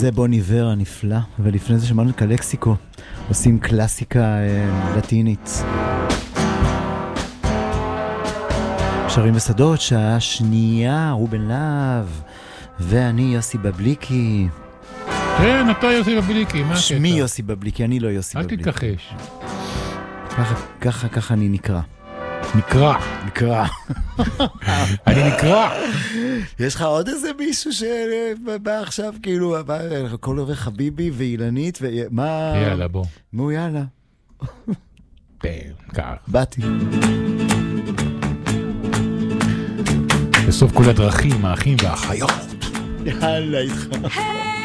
זה בון איבר הנפלא, ולפני זה שמענו את קלקסיקו, עושים קלאסיקה לטינית. שרים ושדות, שעה שנייה, רובן להב, ואני יוסי בבליקי. כן, אתה יוסי בבליקי, מה הקטע? שמי יוסי בבליקי, אני לא יוסי אל בבליקי. תתכחש. ככה אני נקרא. נקרא. אני נקרא. יש לך עוד איזה מישהו שבא עכשיו, כאילו, הכל עובר חביבי ואילנית, ומה... יאללה, בוא. נו, יאללה. כך. באתי. בסוף כל הדרכים, האחים והאחיות. יאללה, איתך.